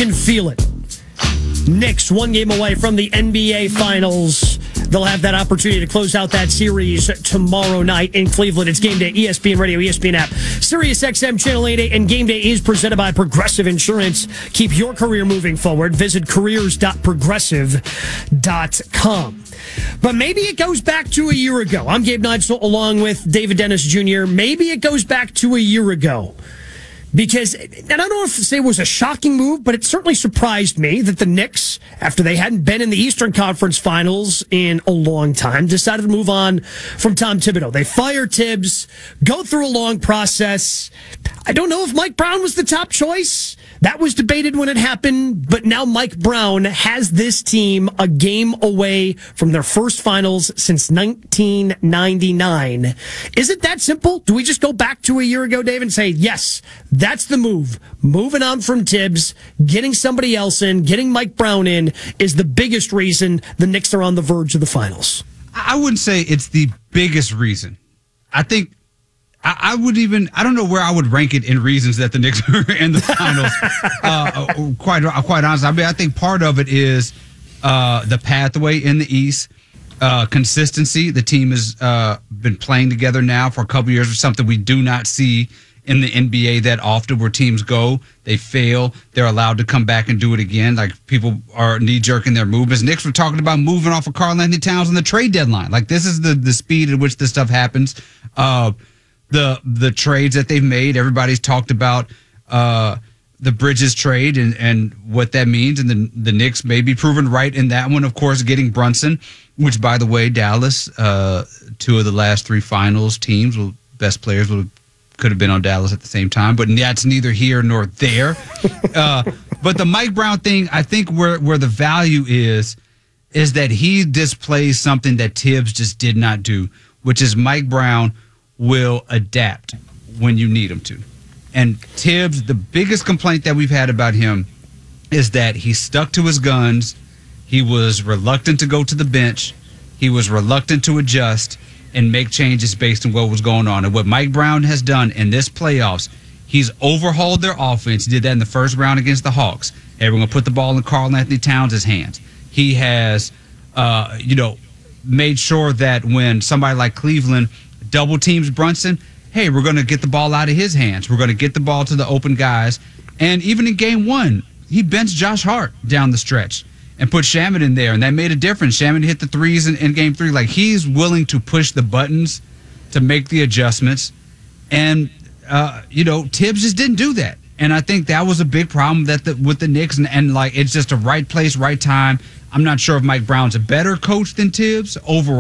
can feel it. Knicks 1 game away from the NBA Finals. They'll have that opportunity to close out that series tomorrow night in Cleveland. It's Game Day, ESPN Radio, ESPN app, SiriusXM Channel 88, and Game Day is presented by Progressive Insurance. Keep your career moving forward. Visit careers.progressive.com. But maybe it goes back to a year ago. I'm Gabe Neitzel along with David Dennis Jr. Maybe it goes back to a year ago. Because, and I don't know if to say it was a shocking move, but it certainly surprised me that the Knicks, after they hadn't been in the Eastern Conference Finals in a long time, decided to move on from Tom Thibodeau. They fire Tibbs, go through a long process. I don't know if Mike Brown was the top choice. That was debated when it happened, but now Mike Brown has this team a game away from their first finals since 1999. Is it that simple? Do we just go back to a year ago, Dave, and say, yes, that's the move. Moving on from Tibbs, getting somebody else in, getting Mike Brown in is the biggest reason the Knicks are on the verge of the finals? I wouldn't say it's the biggest reason. I think I don't know where I would rank it in reasons that the Knicks are in the finals. Quite honestly. I mean, I think part of it is the pathway in the East, consistency. The team has been playing together now for a couple years, or something we do not see in the NBA that often, where teams go, they fail, they're allowed to come back and do it again. Like, people are knee-jerking their movements. Knicks were talking about moving off of Karl-Anthony Towns on the trade deadline. Like, this is the speed at which this stuff happens. The trades that they've made, everybody's talked about the Bridges trade and what that means, and the Knicks may be proven right in that one. Of course, getting Brunson, which, by the way, Dallas, 2 of the last 3 finals teams, best players could have been on Dallas at the same time, but that's neither here nor there. But the Mike Brown thing, I think where the value is that he displays something that Tibbs just did not do, which is Mike Brown will adapt when you need him to. And Tibbs, the biggest complaint that we've had about him is that he stuck to his guns. He was reluctant to go to the bench. He was reluctant to adjust and make changes based on what was going on. And what Mike Brown has done in this playoffs, he's overhauled their offense. He did that in the first round against the Hawks. Everyone put the ball in Karl-Anthony Towns' hands. He has, made sure that when somebody like Cleveland double teams Brunson, hey, we're going to get the ball out of his hands. We're going to get the ball to the open guys. And even in game 1, he benched Josh Hart down the stretch and put Shamet in there, and that made a difference. Shamet hit the threes in game 3. Like, he's willing to push the buttons to make the adjustments. And, Tibbs just didn't do that. And I think that was a big problem with the Knicks. And it's just a right place, right time. I'm not sure if Mike Brown's a better coach than Tibbs overall.